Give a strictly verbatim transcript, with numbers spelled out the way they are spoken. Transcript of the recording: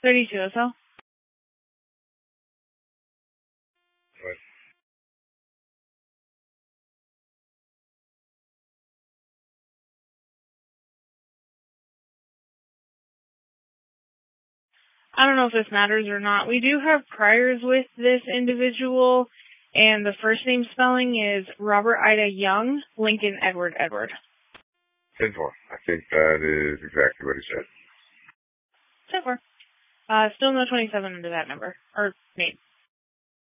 thirty-two S L. What? I don't know if this matters or not. We do have priors with this individual, and the first name spelling is Robert Ida Young, Lincoln Edward Edward. ten four. I think that is exactly what he said. ten four. Uh, still no twenty-seven under that number, or name.